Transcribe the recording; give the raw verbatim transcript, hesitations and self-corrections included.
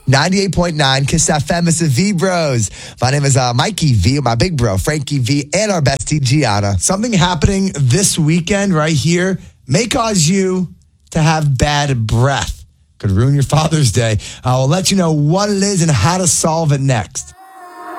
ninety-eight point nine Kiss F M. It's the V Bros. My name is uh, Mikey V, my big bro, Frankie V, and our bestie, Gianna. Something happening this weekend right here may cause you to have bad breath. Could ruin your Father's Day. I will let you know what it is and how to solve it next.